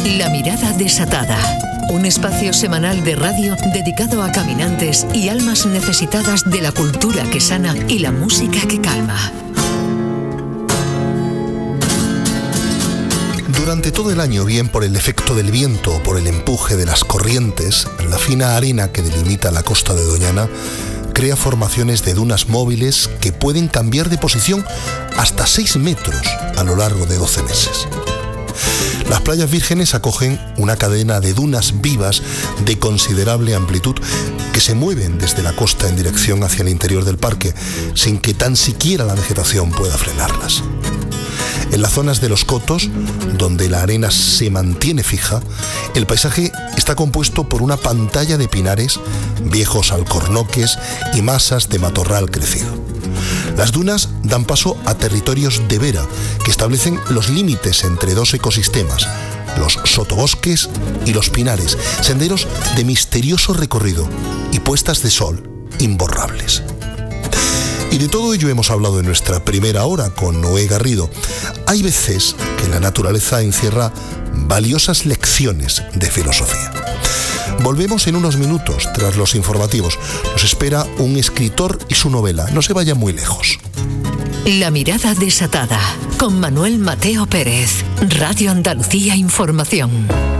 La mirada desatada. Un espacio semanal de radio dedicado a caminantes y almas necesitadas de la cultura que sana y la música que calma. Durante todo el año, bien por el efecto del viento o por el empuje de las corrientes, la fina arena que delimita la costa de Doñana crea formaciones de dunas móviles que pueden cambiar de posición hasta 6 metros a lo largo de 12 meses. Las playas vírgenes acogen una cadena de dunas vivas de considerable amplitud que se mueven desde la costa en dirección hacia el interior del parque, sin que tan siquiera la vegetación pueda frenarlas. En las zonas de los cotos, donde la arena se mantiene fija, el paisaje está compuesto por una pantalla de pinares, viejos alcornoques y masas de matorral crecido. Las dunas dan paso a territorios de vera que establecen los límites entre dos ecosistemas, los sotobosques y los pinares, senderos de misterioso recorrido y puestas de sol imborrables. Y de todo ello hemos hablado en nuestra primera hora con Noé Garrido. Hay veces que la naturaleza encierra valiosas lecciones de filosofía. Volvemos en unos minutos tras los informativos. Nos espera un escritor y su novela. No se vayan muy lejos. La mirada desatada con Manuel Mateo Pérez. Radio Andalucía Información.